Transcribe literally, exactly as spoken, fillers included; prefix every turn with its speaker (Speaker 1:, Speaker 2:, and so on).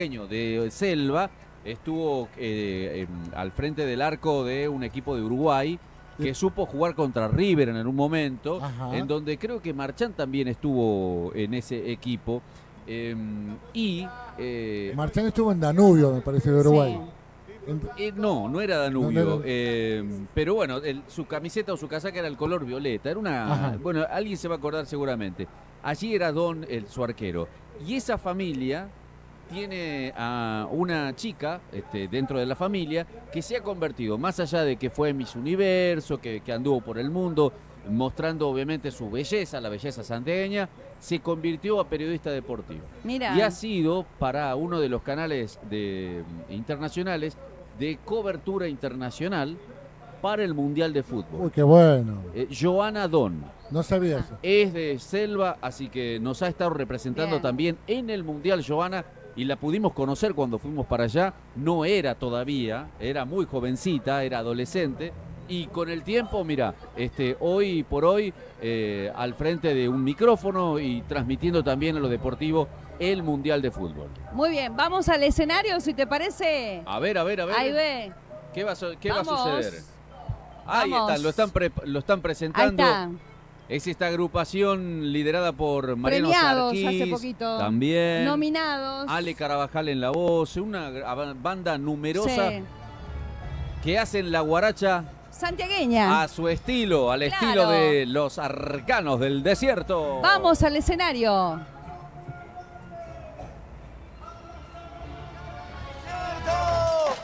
Speaker 1: de Selva estuvo eh, eh, al frente del arco de un equipo de Uruguay que supo jugar contra River en un momento, Ajá. en donde creo que Marchán también estuvo en ese equipo. Eh, y eh,
Speaker 2: Marchán estuvo en Danubio, me parece, de Uruguay.
Speaker 1: Sí. Eh, no, no era Danubio, no, no era... Eh, pero bueno, el, su camiseta o su casaca era el color violeta. Era una, Ajá. bueno, alguien se va a acordar seguramente. Allí era Don, el, su arquero. Y esa familia tiene a una chica este, dentro de la familia que se ha convertido, más allá de que fue Miss Universo, que, que anduvo por el mundo, mostrando obviamente su belleza, la belleza santiagueña, se convirtió a periodista deportivo.
Speaker 3: Mirá.
Speaker 1: Y ha sido para uno de los canales de, internacionales de cobertura internacional para el Mundial de Fútbol.
Speaker 2: Uy, qué bueno.
Speaker 1: Eh, Joana Don.
Speaker 2: No sabía eso.
Speaker 1: Es de Selva, así que nos ha estado representando Bien. también en el Mundial, Joana, y la pudimos conocer cuando fuimos para allá. No era todavía, era muy jovencita, era adolescente, y con el tiempo, mira, este, hoy por hoy, eh, al frente de un micrófono y transmitiendo también a lo deportivo el Mundial de Fútbol.
Speaker 3: Muy bien, vamos al escenario, si te parece.
Speaker 1: A ver, a ver, a ver.
Speaker 3: Ahí ve.
Speaker 1: ¿Qué va a, qué va a suceder?
Speaker 3: Ahí
Speaker 1: Ahí están, lo están, pre, lo están presentando.
Speaker 3: Ahí está.
Speaker 1: Es esta agrupación liderada por Mariano
Speaker 3: Premiados
Speaker 1: Sarquís,
Speaker 3: hace poquito.
Speaker 1: También.
Speaker 3: Nominados.
Speaker 1: Ale Carabajal en la voz, una banda numerosa sí. que hacen la guaracha
Speaker 3: santiagueña
Speaker 1: a su estilo, al
Speaker 3: claro.
Speaker 1: estilo de los arcanos del desierto.
Speaker 3: Vamos al escenario.